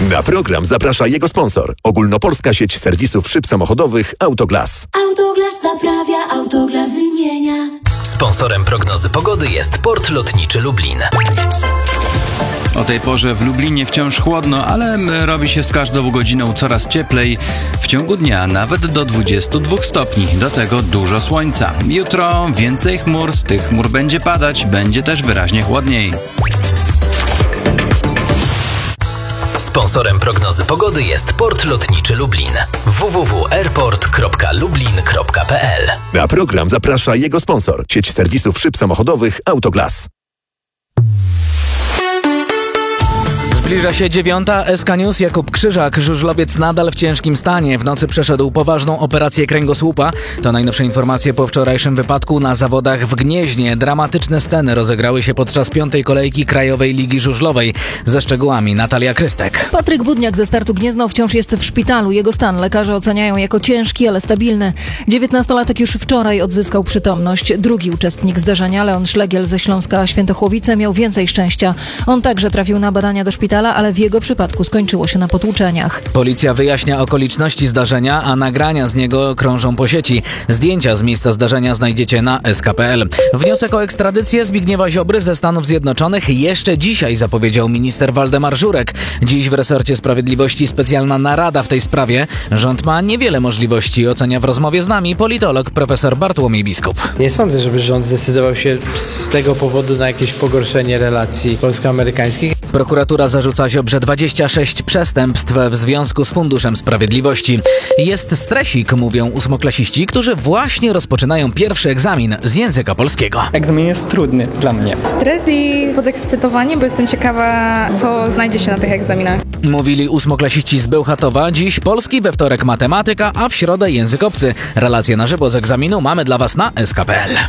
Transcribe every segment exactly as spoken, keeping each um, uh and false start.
Na program zaprasza jego sponsor. Ogólnopolska sieć serwisów szyb samochodowych Autoglas. Autoglas naprawia, Autoglas wymienia. Sponsorem prognozy pogody jest Port Lotniczy Lublin. O tej porze w Lublinie wciąż chłodno, ale robi się z każdą godziną coraz cieplej. W ciągu dnia nawet do dwudziestu dwóch stopni. Do tego dużo słońca. Jutro więcej chmur, z tych chmur będzie padać, będzie też wyraźnie chłodniej. Sponsorem prognozy pogody jest Port Lotniczy Lublin. w w w kropka airport kropka lublin kropka p l. Na program zaprasza jego sponsor. Sieć serwisów szyb samochodowych Autoglas. Zbliża się dziewiąta. S K News. Jakub Krzyżak. Żużlowiec nadal w ciężkim stanie. W nocy przeszedł poważną operację kręgosłupa. To najnowsze informacje po wczorajszym wypadku na zawodach w Gnieźnie. Dramatyczne sceny rozegrały się podczas piątej kolejki Krajowej Ligi Żużlowej. Ze szczegółami Natalia Krystek. Patryk Budniak ze Startu Gniezno wciąż jest w szpitalu. Jego stan lekarze oceniają jako ciężki, ale stabilny. dziewiętnastolatek już wczoraj odzyskał przytomność. Drugi uczestnik zdarzenia, Leon Szlegiel ze Śląska Świętochłowice, miał więcej szczęścia. On także trafił na badania do szpitala, ale w jego przypadku skończyło się na potłuczeniach. Policja wyjaśnia okoliczności zdarzenia, a nagrania z niego krążą po sieci. Zdjęcia z miejsca zdarzenia znajdziecie na s k kropka p l. Wniosek o ekstradycję Zbigniewa Ziobry ze Stanów Zjednoczonych jeszcze dzisiaj zapowiedział minister Waldemar Żurek. Dziś w resorcie sprawiedliwości specjalna narada w tej sprawie. Rząd ma niewiele możliwości, ocenia w rozmowie z nami politolog profesor Bartłomiej Biskup. Nie sądzę, żeby rząd zdecydował się z tego powodu na jakieś pogorszenie relacji polsko-amerykańskich. Prokuratura zarzuca Ziobrze dwadzieścia sześć przestępstw w związku z Funduszem Sprawiedliwości. Jest stresik, mówią ósmoklasiści, którzy właśnie rozpoczynają pierwszy egzamin z języka polskiego. Egzamin jest trudny dla mnie. Stres i podekscytowanie, bo jestem ciekawa, co znajdzie się na tych egzaminach. Mówili ósmoklasiści z Bełchatowa. Dziś polski, we wtorek matematyka, a w środę język obcy. Relacje na żywo z egzaminu mamy dla Was na s k kropka p l.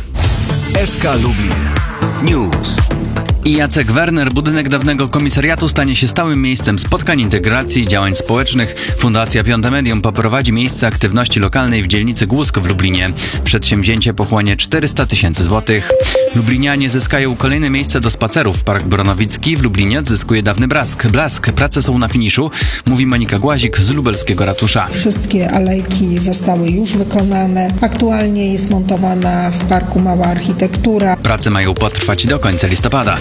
S K Lublin News. I Jacek Werner. Budynek dawnego komisariatu stanie się stałym miejscem spotkań, integracji i działań społecznych. Fundacja Piąte Medium poprowadzi miejsce aktywności lokalnej w dzielnicy Głusk w Lublinie. Przedsięwzięcie pochłonie czterysta tysięcy złotych. Lublinianie zyskają kolejne miejsce do spacerów. Park Bronowicki w Lublinie odzyskuje dawny Blask. Blask. Prace są na finiszu, mówi Monika Głazik z lubelskiego ratusza. Wszystkie alejki zostały już wykonane. Aktualnie jest montowana w parku mała architektura. Prace mają potrwać do końca listopada.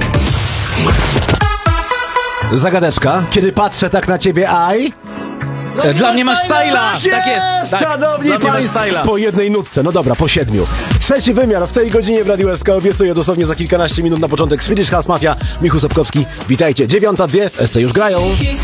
Zagadeczka. Kiedy patrzę tak na ciebie, aj... No dla mnie masz styla! Tak jest, tak jest! Tak. Szanowni Państwo! Po jednej nutce, no dobra, po siedmiu. Trzeci wymiar w tej godzinie w Radiu S K obiecuję dosłownie za kilkanaście minut na początek Swedish House Mafia. Michał Sapkowski, witajcie. Dziewiąta dwie w S C już grają.